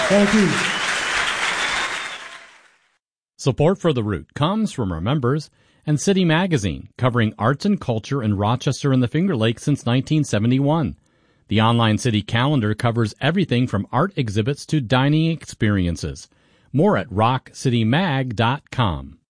Thank you. Support for The Root comes from our members and City Magazine, covering arts and culture in Rochester and the Finger Lakes since 1971. The online city calendar covers everything from art exhibits to dining experiences. More at rockcitymag.com.